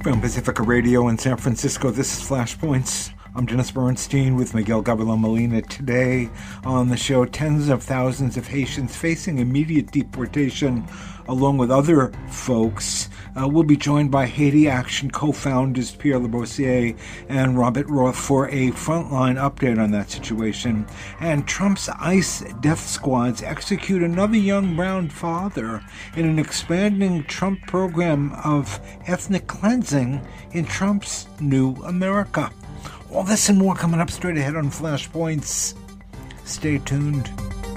From Pacifica Radio in San Francisco, this is Flashpoints. I'm Dennis Bernstein with Miguel Gabriel Molina. Today on the show, tens of thousands of Haitians facing immediate deportation, along with other folks. We'll be joined by Haiti Action co-founders Pierre Leboursier and Robert Roth for a frontline update on that situation. And Trump's ICE death squads execute another young brown father in an expanding Trump program of ethnic cleansing in Trump's new America. All this and more coming up straight ahead on Flashpoints. Stay tuned.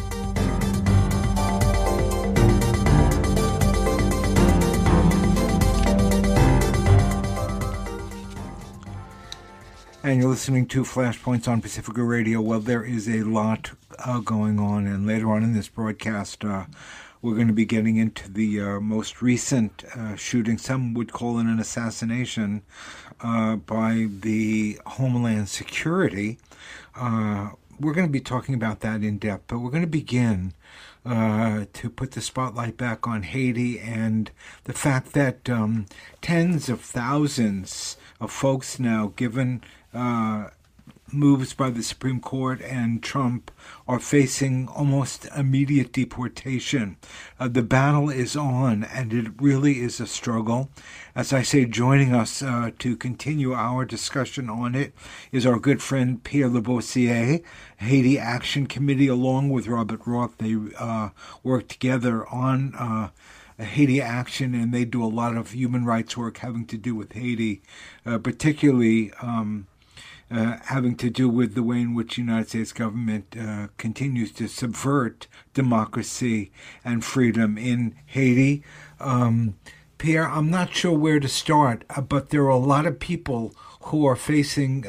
And you're listening to Flashpoints on Pacifica Radio. Well, there is a lot going on, and later on in this broadcast, we're going to be getting into the most recent shooting, some would call it an assassination, by the Homeland Security. We're going to be talking about that in depth, but we're going to begin to put the spotlight back on Haiti and the fact that tens of thousands of folks now, given moves by the Supreme Court and Trump, are facing almost immediate deportation. The battle is on, and it really is a struggle. As I say, joining us to continue our discussion on it is our good friend Pierre Leboursier, Haiti Action Committee, along with Robert Roth. They work together on Haiti Action, and they do a lot of human rights work having to do with Haiti, particularly having to do with the way in which the United States government continues to subvert democracy and freedom in Haiti. Pierre, I'm not sure where to start, but there are a lot of people who are facing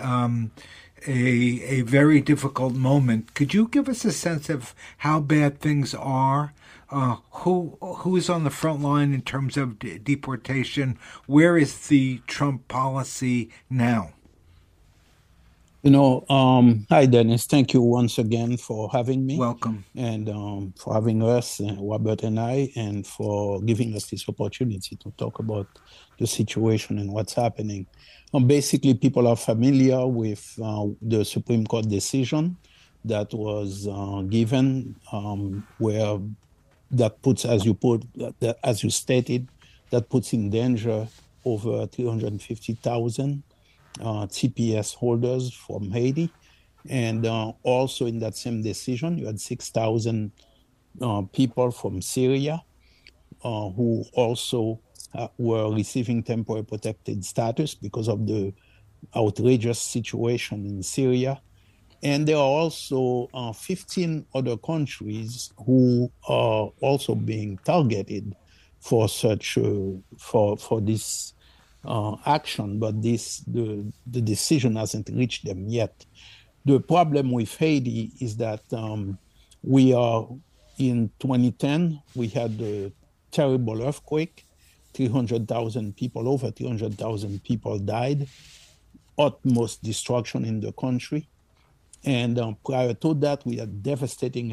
a very difficult moment. Could you give us a sense of how bad things are? Who is on the front line in terms of deportation? Where is the Trump policy now? Hi, Dennis. Thank you once again for having me. Welcome. And for having us, Robert and I, and for giving us this opportunity to talk about the situation and what's happening. Basically, people are familiar with the Supreme Court decision that was given, where that puts, as you stated, that puts in danger over 350,000 TPS holders from Haiti. And also in that same decision, you had 6,000 people from Syria who also were receiving temporary protected status because of the outrageous situation in Syria. And there are also 15 other countries who are also being targeted for such for this action, but the decision hasn't reached them yet. The problem with Haiti is that we are in 2010, we had a terrible earthquake, 300,000 people, over 300,000 people died, utmost destruction in the country. And prior to that, we had devastating